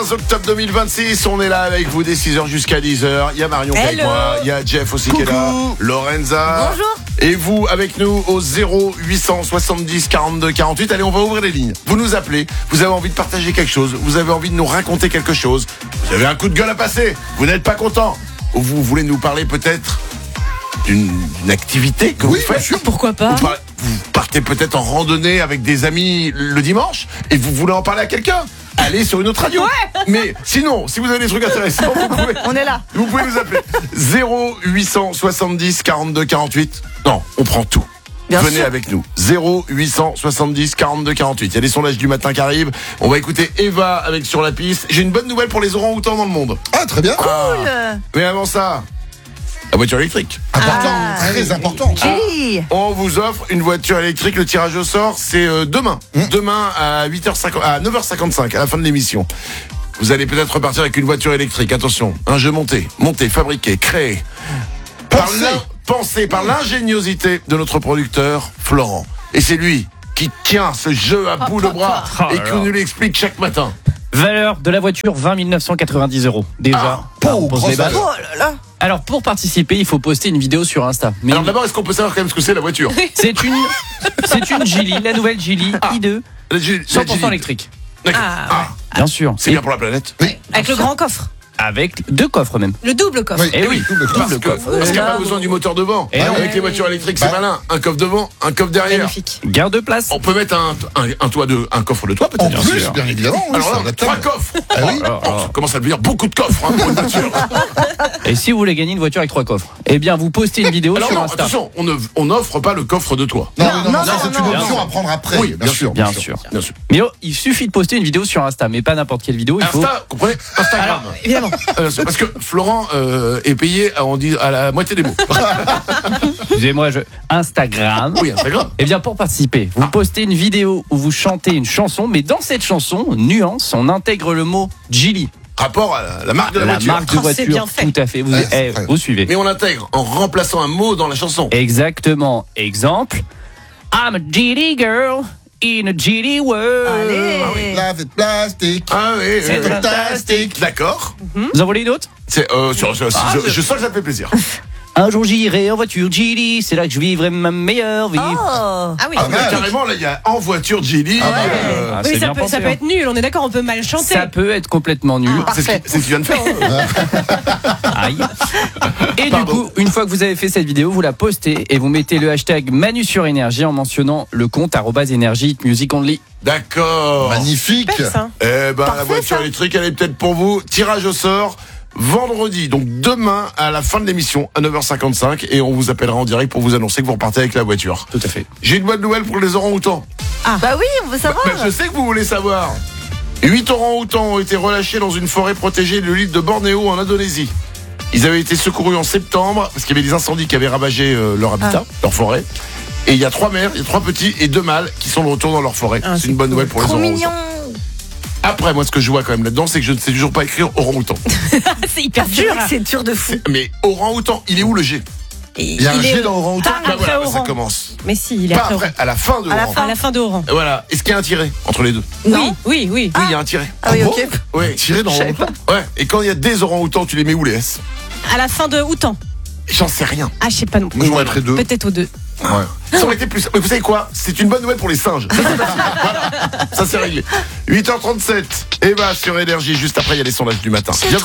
Octobre 2026, on est là avec vous dès 6h jusqu'à 10h. Il y a Marion qui est avec moi, il y a Jeff aussi qui est là, Lorenza. Bonjour. Et vous avec nous au 0870 42 48. Allez, on va ouvrir les lignes. Vous nous appelez, vous avez envie de partager quelque chose, vous avez envie de nous raconter quelque chose, vous avez un coup de gueule à passer, vous n'êtes pas content, ou vous voulez nous parler peut-être d'une activité que vous faites. Bien sûr, pourquoi pas. Vous partez peut-être en randonnée avec des amis le dimanche et vous voulez en parler à quelqu'un. Allez sur une autre radio. Ouais. Mais sinon, si vous avez des trucs intéressants, On est là. vous pouvez nous appeler 0870 42 48. Non, on prend tout. Venez sûr. avec nous. 0870 42 48. Il y a des sondages du matin qui arrivent. On va écouter Eva avec Sur la piste. J'ai une bonne nouvelle pour les orang-outans dans le monde. Ah, très bien. Cool. Mais avant ça, la voiture électrique. Important, très important. Julie. On vous offre une voiture électrique. Le tirage au sort, c'est demain. Demain à 8h50, à 9h55, à la fin de l'émission. Vous allez peut-être repartir avec une voiture électrique. Attention, un jeu monté, fabriqué, créé. Pensé par l'ingéniosité de notre producteur, Florent. Et c'est lui qui tient ce jeu à bout de bras et qui nous l'explique chaque matin. Valeur de la voiture, 20 990 €. Déjà, on pose les bases. Oh là là. Alors, pour participer, il faut poster une vidéo sur Insta. Mais Alors d'abord, est-ce qu'on peut savoir quand même ce que c'est la voiture? c'est une Geely, la nouvelle Geely i2, La 100% électrique. D'accord. Bien sûr. C'est bien pour la planète. Avec le grand coffre. Avec 2 coffres même. Le double coffre. Eh oui, double coffre. Parce qu'il n'y a pas besoin du moteur devant. Et non. Avec les voitures électriques, c'est malin. Un coffre devant, un coffre derrière. Magnifique. Garde de place. On peut mettre un coffre de toit En peut-être. plus, bien évidemment. oui, Alors c'est là, adaptable. 3 coffres. Ah oui. Ça commence à devenir beaucoup de coffres pour une voiture. Et si vous voulez gagner une voiture avec 3 coffres, eh bien, vous postez une vidéo Alors sur non, Insta. attention, on n'offre pas le coffre de toit. Non, Non, ça, c'est non, une non. option à prendre après. Oui, bien sûr. Bien sûr. Bien sûr. Mais il suffit de poster une vidéo sur Insta, mais pas n'importe quelle vidéo. Il faut. Insta, comprenez Instagram. Évidemment. C'est parce que Florent est payé à la moitié des mots. Excusez-moi, Instagram. Oui, Instagram. Eh bien, pour participer, vous postez une vidéo où vous chantez une chanson, mais dans cette chanson, nuance, on intègre le mot Geely. Rapport à la marque de la La voiture. marque de Oh, c'est voiture, bien fait. tout à fait. Vous, Ouais, c'est très vous suivez. Mais on l'intègre en remplaçant un mot dans la chanson. Exactement. Exemple, I'm a Geely girl in a Geely world. Allez. Lave it plastique. Ah oui, C'est fantastique. D'accord. Vous en voulez une autre? C'est je sens que ça me fait plaisir. Un jour j'irai en voiture Geely, c'est là que je vivrai ma meilleure vie. Oh. Ah oui. Ah, mais carrément, là, il y a en voiture Geely. Ah, c'est Oui, bien pensé, ça peut hein. être nul, on est d'accord, on peut mal chanter. Ça peut être complètement nul. C'est ce qu'il vient de faire. Aïe. Et Pardon. du coup, une fois que vous avez fait cette vidéo, vous la postez et vous mettez le hashtag Manu sur énergie en mentionnant le compte @énergie music only. D'accord. Magnifique. Super, ça. Eh ben, la Parfait, voiture ça. électrique, elle est peut-être pour vous. Tirage au sort. Vendredi, donc demain à la fin de l'émission à 9h55 et on vous appellera en direct pour vous annoncer que vous repartez avec la voiture. Tout à fait. J'ai une bonne nouvelle pour les orang-outans. Bah oui, on veut savoir. Je sais que vous voulez savoir. 8 orang-outans ont été relâchés dans une forêt protégée de l'île de Bornéo en Indonésie. Ils avaient été secourus en septembre parce qu'il y avait des incendies qui avaient ravagé leur habitat, leur forêt. Et il y a 3 mères, il y a 3 petits et 2 mâles qui sont de retour dans leur forêt. Ah, c'est une bonne nouvelle pour les Trop orang-outans. mignon. Après, moi, ce que je vois quand même là-dedans, c'est que je ne sais toujours pas écrire orang-outan. C'est hyper C'est dur. vrai que c'est dur de fou. Mais orang-outan, il est où le G? Il y a un Il est- G dans orang-outan. Ah, Bah après voilà, ça Oran. commence. Mais si, il est Pas après après, à la fin de À la Oran. Oran. À la fin de Oran. Et voilà. Est-ce qu'il y a un tiret entre les deux? Non. Oui. Oui, il y a un tiret. Ah oui, bon ok. Oui. Tiré dans Je savais orang-outan. Ouais. Et quand il y a des orang-outans, tu les mets où les S? À la fin de Outan. J'en sais rien. Ah, je sais pas non plus. Moi, je mettrais 2. Peut-être aux 2. Ouais. Ça aurait été plus. Mais vous savez quoi? C'est une bonne nouvelle pour les singes. Ça, c'est facile. Voilà. Ça c'est réglé. 8h37. Eva sur Énergie. Juste après, il y a les sondages du matin.